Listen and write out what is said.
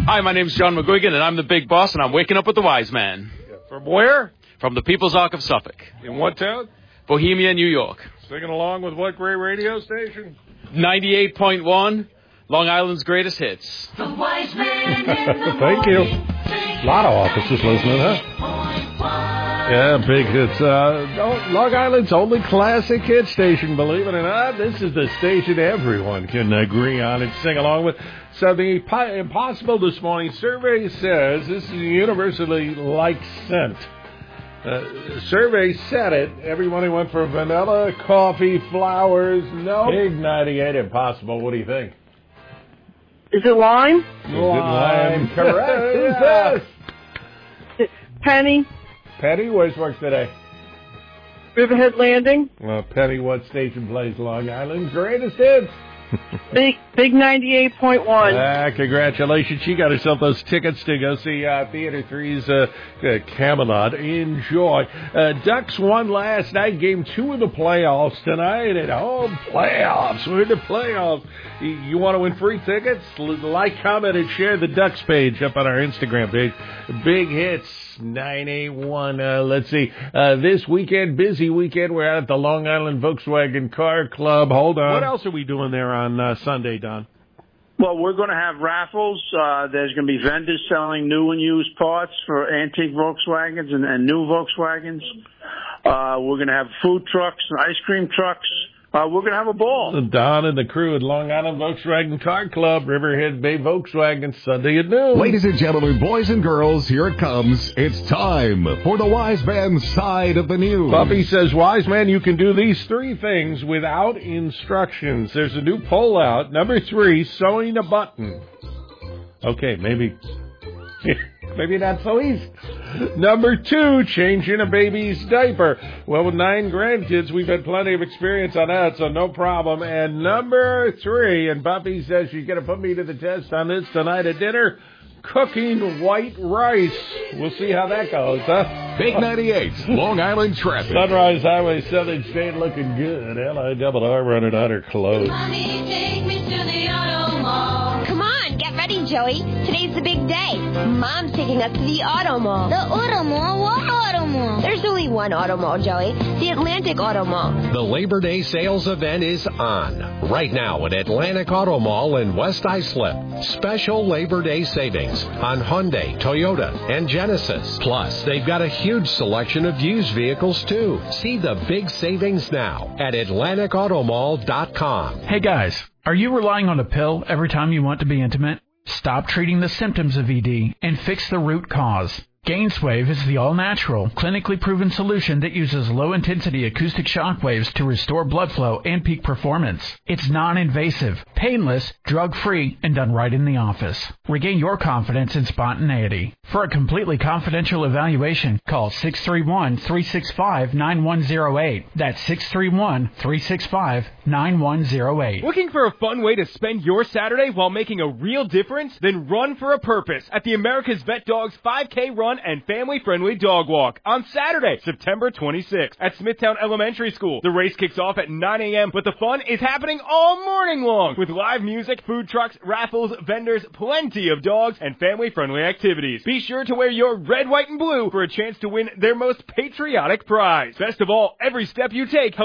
Hi, my name's John McGuigan, and I'm the big boss, and I'm waking up with the wise man. From where? From the People's Ark of Suffolk. In what town? Bohemia, New York. Singing along with what great radio station? 98.1, Long Island's greatest hits. The wise man in the Thank you. morning. A lot of officers listening, huh? Yeah, big hits. Long Island's only classic hit station, believe it or not. This is the station everyone can agree on and sing along with. So the impossible this morning survey says this is a universally liked scent. Survey said it. Everybody went for vanilla, coffee, flowers. No. Big 98 impossible. What do you think? Is it lime? Lime. Correct. Who's this? Penny? Penny, where's work today? Riverhead Landing? Well, Penny, what station plays Long Island's greatest hits? Big 98.1. Congratulations. She got herself those tickets to go see Theater 3's Camelot. Enjoy. Ducks won last night. Game 2 of the playoffs tonight at home. Playoffs. We're in the playoffs. You want to win free tickets? Like, comment, and share the Ducks page up on our Instagram page. Big hits. 981. Let's see. This weekend, busy weekend. We're out at the Long Island Volkswagen Car Club. Hold on. What else are we doing there on Sunday, Don? Well, we're going to have raffles. There's going to be vendors selling new and used parts for antique Volkswagens and new Volkswagens. We're going to have food trucks and ice cream trucks. We're going to have a ball. Don and the crew at Long Island Volkswagen Car Club, Riverhead Bay Volkswagen, Sunday at noon. Ladies and gentlemen, boys and girls, here it comes. It's time for the Wise Man's Side of the News. Puppy says, Wise Man, you can do these 3 things without instructions. There's a new poll out. Number 3, sewing a button. Okay, maybe not so easy. Number 2, changing a baby's diaper. Well, with 9 grandkids, we've had plenty of experience on that, so no problem. And number 3, and Puppy says she's going to put me to the test on this tonight at dinner, cooking white rice. We'll see how that goes, huh? Big 98, Long Island traffic. Sunrise Highway, Southern State looking good. LIRR running on her clothes. Mommy, take me to the auto mall. Come on, get ready, Joey. Today's the big day. Mom's taking us to the Auto Mall. The Auto Mall? What Auto Mall? There's only one Auto Mall, Joey. The Atlantic Auto Mall. The Labor Day sales event is on. Right now at Atlantic Auto Mall in West Islip. Special Labor Day savings on Hyundai, Toyota, and Genesis. Plus, they've got a huge selection of used vehicles, too. See the big savings now at AtlanticAutomall.com. Hey, guys. Are you relying on a pill every time you want to be intimate? Stop treating the symptoms of ED and fix the root cause. Gainswave is the all-natural, clinically proven solution that uses low-intensity acoustic shock waves to restore blood flow and peak performance. It's non-invasive, painless, drug-free, and done right in the office. Regain your confidence and spontaneity. For a completely confidential evaluation, call 631-365-9108. That's 631-365-9108. Looking for a fun way to spend your Saturday while making a real difference? Then run for a purpose at the America's Vet Dogs 5K Run and family-friendly dog walk on Saturday, September 26th at Smithtown Elementary School. The race kicks off at 9 a.m., but the fun is happening all morning long with live music, food trucks, raffles, vendors, plenty of dogs, and family-friendly activities. Be sure to wear your red, white, and blue for a chance to win their most patriotic prize. Best of all, every step you take helps